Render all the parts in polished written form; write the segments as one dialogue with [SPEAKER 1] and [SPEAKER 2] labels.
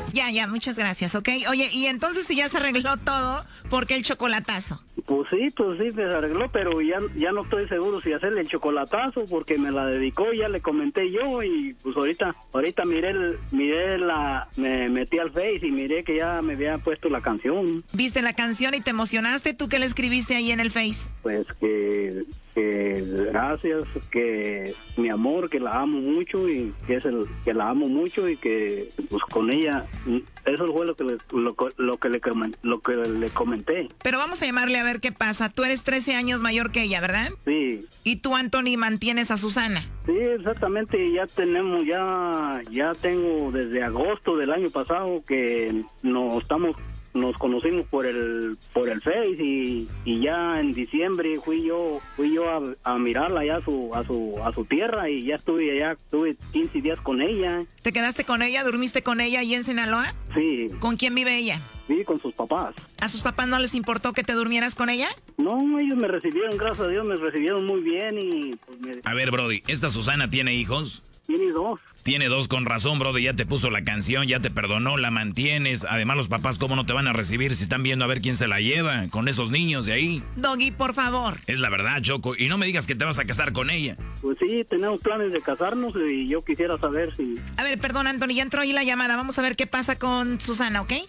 [SPEAKER 1] Ya, muchas gracias, ¿ok? Oye, y entonces si ya se arregló todo, ¿por qué el chocolatazo?
[SPEAKER 2] Pues sí, se arregló, pero ya no estoy seguro si hacerle el chocolatazo porque me la dedicó, ya le comenté yo y pues ahorita me metí al Face y miré que ya me había puesto la canción.
[SPEAKER 1] ¿Viste la canción y te emocionaste? ¿Tú qué le escribiste ahí en el Face?
[SPEAKER 2] Pues que gracias, que mi amor, que la amo mucho y que la amo mucho y que pues con ella, eso fue lo que le comenté.
[SPEAKER 1] Pero vamos a llamarle a ver qué pasa. Tú eres 13 años mayor que ella, ¿verdad?
[SPEAKER 2] Sí.
[SPEAKER 1] ¿Y tú, Anthony, mantienes a Susana?
[SPEAKER 2] Sí, exactamente, ya tengo desde agosto del año pasado que nos conocimos por el Face y ya en diciembre fui yo a mirarla allá a su tierra y ya estuve 15 días con ella.
[SPEAKER 1] ¿Te quedaste con ella? ¿Durmiste con ella ahí en Sinaloa?
[SPEAKER 2] Sí.
[SPEAKER 1] ¿Con quién vive ella?
[SPEAKER 2] Sí, con sus papás.
[SPEAKER 1] ¿A sus papás no les importó que te durmieras con ella?
[SPEAKER 2] No, ellos me recibieron, gracias a Dios, me recibieron muy bien y pues
[SPEAKER 3] A ver, Brody, ¿esta Susana tiene hijos?
[SPEAKER 2] Tiene 2.
[SPEAKER 3] Tiene 2, con razón, Brody, ya te puso la canción, ya te perdonó, la mantienes. Además, los papás, ¿cómo no te van a recibir si están viendo a ver quién se la lleva con esos niños de ahí?
[SPEAKER 1] Doggy, por favor.
[SPEAKER 3] Es la verdad, Choco, y no me digas que te vas a casar con ella.
[SPEAKER 2] Pues sí, tenemos planes de casarnos y yo quisiera saber si...
[SPEAKER 1] A ver, perdón, Anthony, ya entró ahí la llamada. Vamos a ver qué pasa con Susana, ¿ok?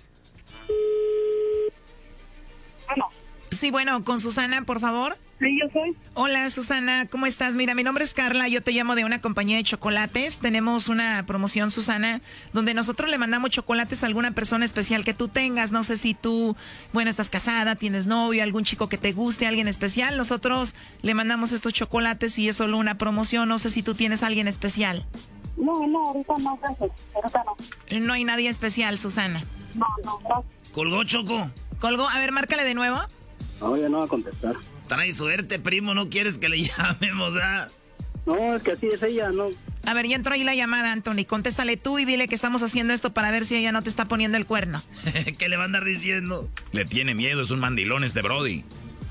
[SPEAKER 4] Bueno.
[SPEAKER 1] Sí, bueno, con Susana, por favor.
[SPEAKER 4] Sí, yo soy.
[SPEAKER 1] Hola, Susana, ¿cómo estás? Mira, mi nombre es Carla, yo te llamo de una compañía de chocolates. Tenemos una promoción, Susana, donde nosotros le mandamos chocolates a alguna persona especial que tú tengas. No sé si tú, estás casada, tienes novio, algún chico que te guste, alguien especial. Nosotros le mandamos estos chocolates y es solo una promoción. No sé si tú tienes a alguien especial.
[SPEAKER 4] No, ahorita no, gracias. Ahorita no.
[SPEAKER 1] No hay nadie especial, Susana.
[SPEAKER 4] No, gracias.
[SPEAKER 3] ¿Colgó, Choco?
[SPEAKER 1] ¿Colgó? A ver, márcale de nuevo.
[SPEAKER 2] No, ya no va a contestar.
[SPEAKER 3] Trae suerte, primo, no quieres que le llamemos, ¿ah?
[SPEAKER 2] No, es que así es ella, no.
[SPEAKER 1] A ver, ya entró ahí la llamada, Anthony. Contéstale tú y dile que estamos haciendo esto para ver si ella no te está poniendo el cuerno.
[SPEAKER 3] ¿Qué le va a andar diciendo? Le tiene miedo, es un mandilón este Brody.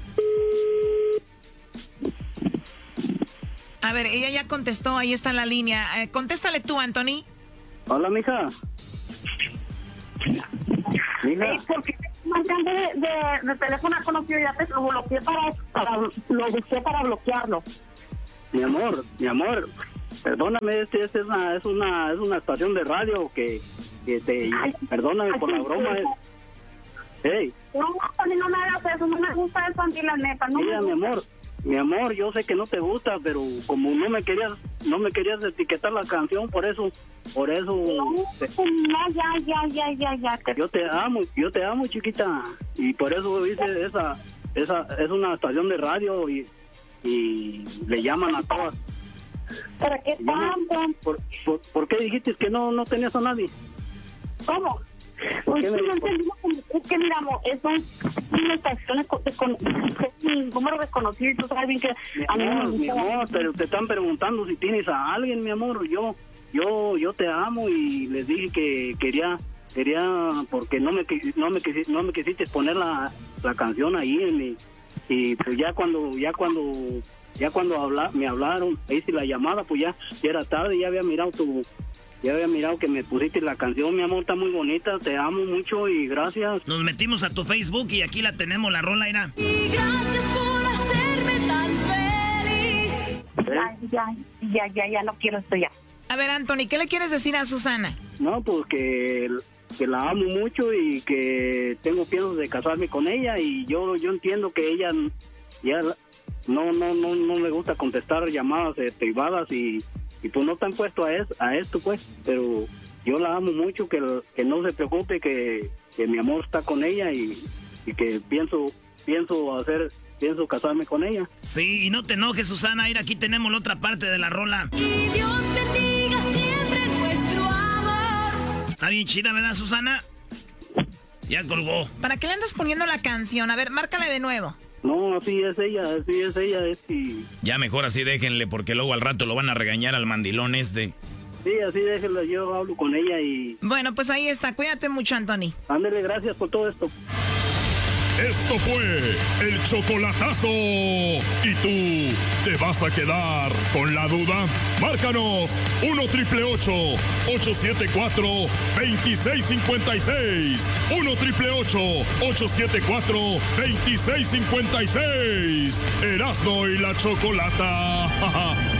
[SPEAKER 1] A ver, ella ya contestó, ahí está la línea. Contéstale tú, Anthony.
[SPEAKER 2] Hola, mija.
[SPEAKER 4] Sí, porque marcando de teléfono conocido, ya te lo bloqueé lo busqué para bloquearlo.
[SPEAKER 2] Mi amor, perdóname, es una estación de radio que te... Ay, perdóname por la broma. Hey.
[SPEAKER 4] No me hagas eso, no me gusta eso, Andy, la neta. No.
[SPEAKER 2] Mira, mi amor, yo sé que no te gusta, pero como no me querías etiquetar la canción, por eso.
[SPEAKER 4] No, ya.
[SPEAKER 2] Yo te amo, chiquita, y por eso hice esa es una estación de radio y le llaman a todas.
[SPEAKER 4] ¿Para qué tanto?
[SPEAKER 2] ¿Por qué dijiste que no tenías a nadie?
[SPEAKER 4] ¿Cómo? Pues es que mira, amor, es una estación con número desconocido y tú sabes bien que a mí no me gusta.
[SPEAKER 2] Mi amor, pero te están preguntando si tienes a alguien, mi amor. Yo te amo y les dije que quería porque no me quisiste poner la canción ahí y pues ya cuando me hablaron, hice la llamada, pues ya era tarde, ya había mirado que me pusiste la canción, mi amor, está muy bonita, te amo mucho y gracias.
[SPEAKER 3] Nos metimos a tu Facebook y aquí la tenemos, la rola, era.
[SPEAKER 5] Y gracias por hacerme tan feliz.
[SPEAKER 4] Ya, no quiero esto ya.
[SPEAKER 1] A ver, Anthony, ¿qué le quieres decir a Susana?
[SPEAKER 2] No, pues que la amo mucho y que tengo piensos de casarme con ella y yo entiendo que ella ya no le gusta contestar llamadas privadas y pues no están puesto a esto, pues, pero yo la amo mucho, que no se preocupe, que mi amor está con ella y que pienso casarme con ella.
[SPEAKER 3] Sí, y no te enojes, Susana, mira, aquí tenemos la otra parte de la rola.
[SPEAKER 5] Y Dios bendiga siempre nuestro amor.
[SPEAKER 3] Está bien chida, ¿verdad, Susana? Ya colgó.
[SPEAKER 1] ¿Para qué le andas poniendo la canción? A ver, márcale de nuevo.
[SPEAKER 2] No, así es ella.
[SPEAKER 3] Ya mejor así déjenle, porque luego al rato lo van a regañar al mandilón este.
[SPEAKER 2] Sí, así déjenlo, yo hablo con ella y...
[SPEAKER 1] Bueno, pues ahí está, cuídate mucho, Anthony.
[SPEAKER 2] Ándele, gracias por todo esto.
[SPEAKER 6] Esto fue el chocolatazo. ¿Y tú te vas a quedar con la duda? Márcanos 1-888-874-2656. 1-888-874-2656. Erasmo y la Chocolata.